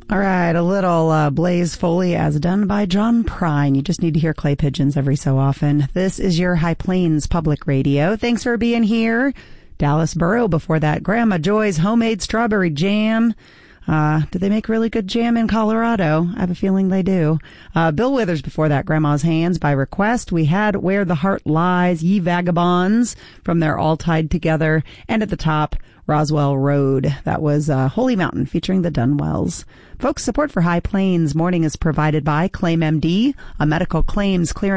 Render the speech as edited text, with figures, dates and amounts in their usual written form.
All right, a little Blaze Foley as done by John Prine. You just need to hear clay pigeons every so often. This is your High Plains Public Radio. Thanks for being here. Dallas Burrow before that. Grandma Joy's homemade strawberry jam. Do they make really good jam in Colorado? I have a feeling they do. Bill Withers before that, Grandma's Hands by request. We had Where the Heart Lies, Ye Vagabonds from their All Tied Together. And at the top, Roswell Road. That was Holy Mountain featuring the Dunwells. Folks, support for High Plains Morning is provided by ClaimMD, a medical claims clearance